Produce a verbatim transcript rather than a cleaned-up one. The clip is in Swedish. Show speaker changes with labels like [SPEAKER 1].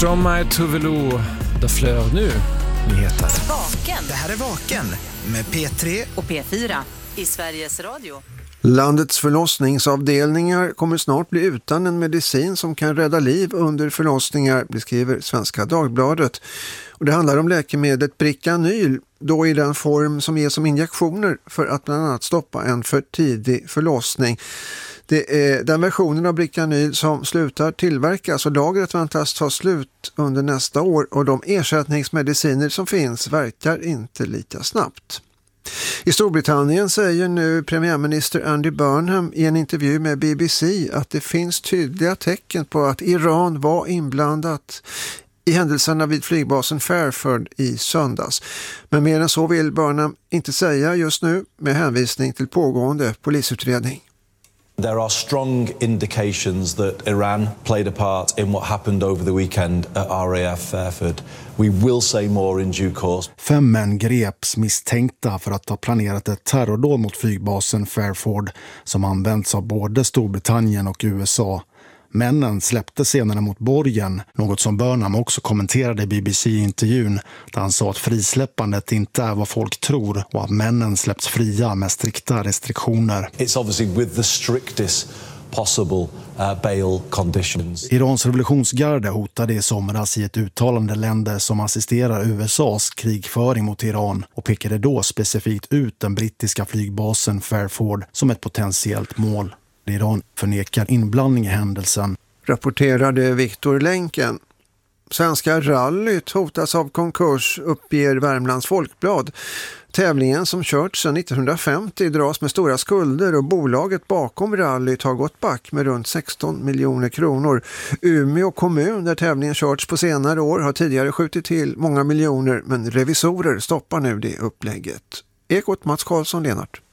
[SPEAKER 1] Stromae Tuvalu, det flög nu nyheter.
[SPEAKER 2] Vaken.
[SPEAKER 3] Det här är Vaken med P tre
[SPEAKER 2] och P fyra i Sveriges Radio.
[SPEAKER 4] Landets förlossningsavdelningar kommer snart bli utan en medicin som kan rädda liv under förlossningar, beskriver Svenska Dagbladet. Och det handlar om läkemedlet Bricanyl, då i den form som ges som injektioner för att bland annat stoppa en för tidig förlossning. Det är den versionen av Bricanyl som slutar tillverkas och lagret väntas ta slut under nästa år, och de ersättningsmediciner som finns verkar inte lika snabbt. I Storbritannien säger nu premiärminister Andy Burnham i en intervju med B B C att det finns tydliga tecken på att Iran var inblandat i händelserna vid flygbasen Fairford i söndags. Men mer än så vill Burnham inte säga just nu, med hänvisning till pågående polisutredning.
[SPEAKER 5] There are strong indications that Iran played a part in what happened over the weekend at R A F Fairford. We will say more in due course.
[SPEAKER 6] Fem män greps misstänkta för att ha planerat ett terrordåd mot flygbasen Fairford som används av både Storbritannien och U S A. Männen släppte senare mot borgen, något som Burnham också kommenterade i B B C-intervjun, där han sa att frisläppandet inte är vad folk tror och att männen släpps fria med strikta restriktioner.
[SPEAKER 5] It's obviously with the strictest possible uh, bail conditions.
[SPEAKER 6] Irans revolutionsgarde hotade i somras i ett uttalande länder som assisterar U S A:s krigföring mot Iran och pekade då specifikt ut den brittiska flygbasen Fairford som ett potentiellt mål. Iran förnekar inblandning i händelsen.
[SPEAKER 4] Rapporterade Viktor Länken. Svenska rallyt hotas av konkurs, uppger Värmlands Folkblad. Tävlingen som körts sedan nittonhundrafemtio dras med stora skulder och bolaget bakom rallyt har gått back med runt sexton miljoner kronor. Umeå kommun, där tävlingen körts på senare år, har tidigare skjutit till många miljoner, men revisorer stoppar nu det upplägget. Ekot Mats Karlsson, Lennart.